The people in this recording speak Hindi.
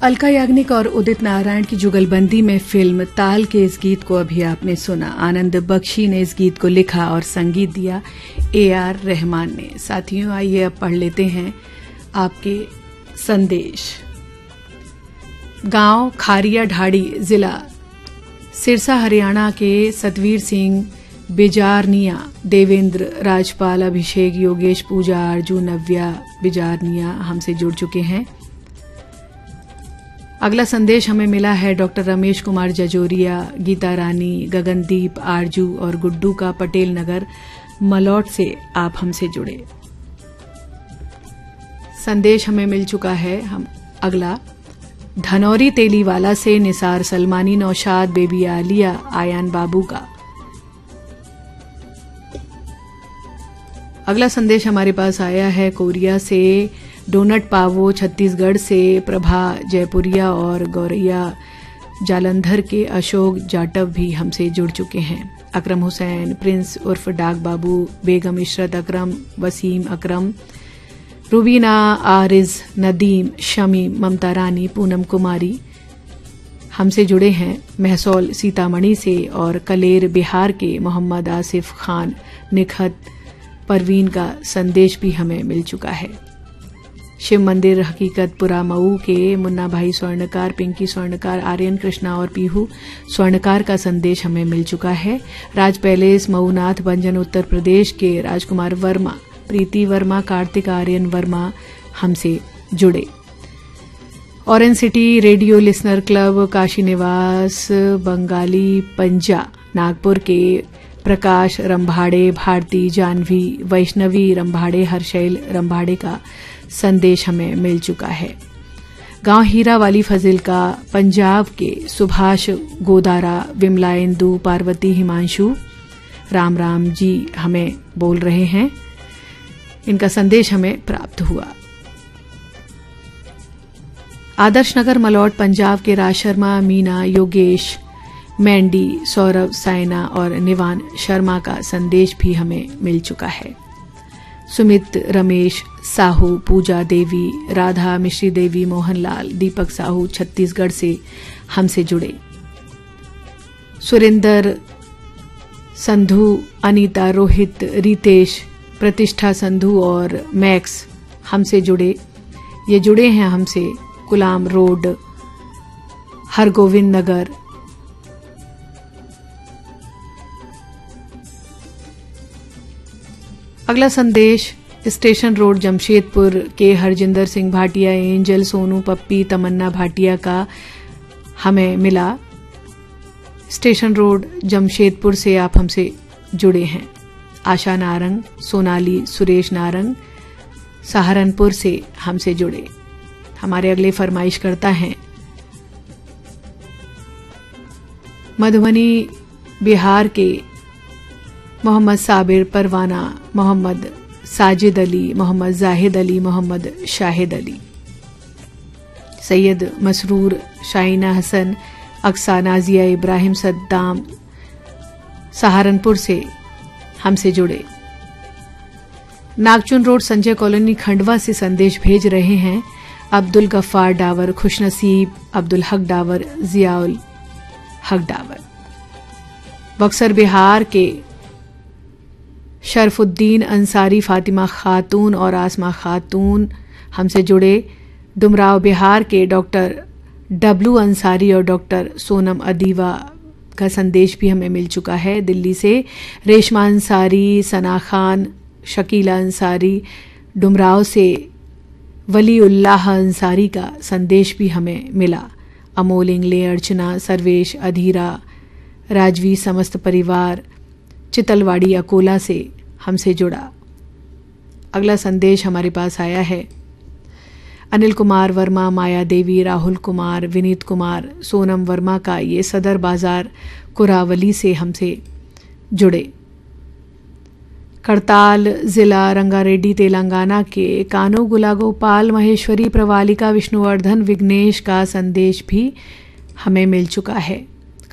अलका याग्निक और उदित नारायण की जुगलबंदी में फिल्म ताल के इस गीत को अभी आपने सुना। आनंद बख्शी ने इस गीत को लिखा और संगीत दिया AR रहमान ने। साथियों, आइए अब पढ़ लेते हैं आपके संदेश। गांव खारिया ढाड़ी, जिला सिरसा, हरियाणा के सतवीर सिंह, बिजारनिया, देवेंद्र, राजपाल, अभिषेक, योगेश, पूजा, अर्जुन, नव्या, बिजारनिया हमसे जुड़ चुके हैं। अगला संदेश हमें मिला है डॉक्टर रमेश कुमार जजोरिया, गीता रानी, गगनदीप, आरजू और गुड्डू का पटेल नगर मलौट से आप हमसे जुड़े। संदेश हमें मिल चुका है हम अगला धनौरी तेलीवाला से निसार सलमानी, नौशाद, बेबी आलिया, आयान बाबू का। अगला संदेश हमारे पास आया है कोरिया से डोनट पावो, छत्तीसगढ़ से प्रभा जयपुरिया और गौरैया जालंधर के अशोक जाटव भी हमसे जुड़ चुके हैं। अकरम हुसैन, प्रिंस उर्फ डाक बाबू, बेगम इशरत अकरम, वसीम अकरम, रुबीना, आरिज, नदीम, शमी, ममता रानी, पूनम कुमारी हमसे जुड़े हैं महसौल सीतामढ़ी से। और कलेर बिहार के मोहम्मद आसिफ खान, निखत, परवीन का संदेश भी हमें मिल चुका है। शिव मंदिर हकीकतपुरा मऊ के मुन्ना भाई स्वर्णकार, पिंकी स्वर्णकार, आर्यन कृष्णा और पीहू स्वर्णकार का संदेश हमें मिल चुका है। राज पैलेस मऊनाथ भंजन उत्तर प्रदेश के राजकुमार वर्मा, प्रीति वर्मा, कार्तिक आर्यन वर्मा हमसे जुड़े। Orange city radio listener club, Kashi निवास, बंगाली पंजा, नागपुर के प्रकाश रंभाड़े, भारती, जानवी, वैष्णवी रंभाड़े, हर्षैल रंभाड़े का संदेश हमें मिल चुका है। गांव हीरा वाली फजिल का, पंजाब के सुभाष गोदारा, विमला, इंदु, पार्वती, हिमांशु, राम राम जी हमें बोल रहे हैं। इनका संदेश हमें प्राप्त हुआ। आदर्श नगर मलौट पंजाब के राज शर्मा, मीना, योगेश, मैंडी, सौरभ, साइना और निवान शर्मा का संदेश भी हमें मिल चुका है। सुमित, रमेश, साहू, पूजा देवी, राधा, मिश्री देवी, मोहनलाल, दीपक साहू छत्तीसगढ़ से हमसे जुड़े। सुरेंद्र, संधु, अनीता, रोहित, रितेश, प्रतिष्ठा संधु और मैक्स हमसे जुड़े। ये जुड़े हैं हमसे गुलाम रोड, हरगोविंद नगर। अगला संदेश स्टेशन रोड जमशेदपुर के हरजिंदर सिंह भाटिया, एंजल, सोनू, पप्पी, तमन्ना भाटिया का हमें मिला। स्टेशन रोड जमशेदपुर से आप हमसे जुड़े हैं। आशा नारंग, सोनाली, सुरेश नारंग सहारनपुर से हमसे जुड़े। हमारे अगले फरमाइश करता है मधुबनी बिहार के मोहम्मद साबिर, परवाना, मोहम्मद साजिद अली, मोहम्मद जाहिद अली, मोहम्मद शाहिद अली, सैयद मसरूर, शाइना हसन, अक्सा, नाजिया, इब्राहिम, सद्दाम सहारनपुर से हमसे जुड़े। नागचुन रोड संजय कॉलोनी खंडवा से संदेश भेज रहे हैं अब्दुल गफ्फार डावर, खुशनसीब, अब्दुल हक डावर, जियाउल हक डावर। बक्सर बिहार के शरफुद्दीन अंसारी, फातिमा खातून और आसमा खातून हमसे जुड़े। डुमराव बिहार के डॉक्टर डब्लू अंसारी और डॉक्टर सोनम अदीवा का संदेश भी हमें मिल चुका है। दिल्ली से रेशमा अंसारी, सना खान, शकीला अंसारी, डुमराव से वलीउल्लाह अंसारी का संदेश भी हमें मिला। अमोल इंगले, अर्चना, सर्वेश, अधीरा, राजवी, समस्त परिवार चितलवाड़ी अकोला से हमसे जुड़ा। अगला संदेश हमारे पास आया है अनिल कुमार वर्मा, माया देवी, राहुल कुमार, विनीत कुमार, सोनम वर्मा का। ये सदर बाजार कुरावली से हमसे जुड़े। करताल जिला रंगारेड्डी तेलंगाना के कानो गुलागोपाल, महेश्वरी, प्रवालिका, विष्णुवर्धन, विघ्नेश का संदेश भी हमें मिल चुका है।